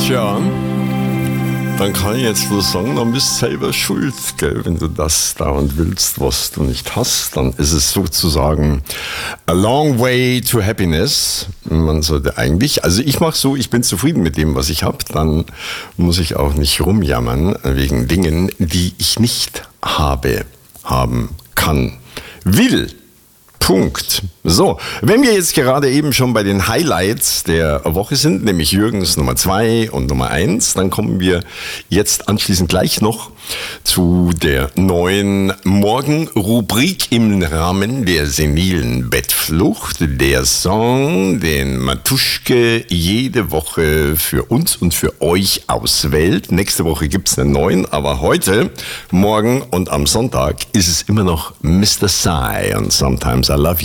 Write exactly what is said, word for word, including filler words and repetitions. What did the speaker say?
Tja, dann kann ich jetzt bloß sagen, dann bist du selber schuld, gell? Wenn du das dauernd willst, was du nicht hast, dann ist es sozusagen a long way to happiness. Man sollte eigentlich, also ich mache so, ich bin zufrieden mit dem, was ich habe, dann muss ich auch nicht rumjammern wegen Dingen, die ich nicht habe, haben kann, will. Punkt. So, wenn wir jetzt gerade eben schon bei den Highlights der Woche sind, nämlich Jürgens Nummer zwei und Nummer eins, dann kommen wir jetzt anschließend gleich noch zu der neuen Morgenrubrik im Rahmen der senilen Bettflucht. Der Song, den Matuschke jede Woche für uns und für euch auswählt. Nächste Woche gibt es einen neuen, aber heute, morgen und am Sonntag ist es immer noch Mister Psy und Sometimes I Love You.